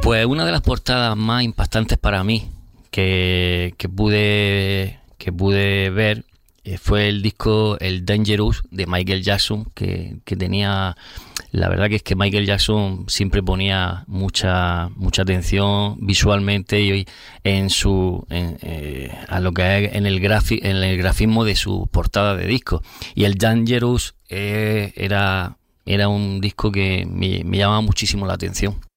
Pues una de las portadas más impactantes para mí que pude ver fue el disco El Dangerous de Michael Jackson, que tenía... La verdad que es que Michael Jackson siempre ponía mucha atención visualmente y a lo que es en el grafismo de su portada de disco. Y el Dangerous era un disco que me llamaba muchísimo la atención.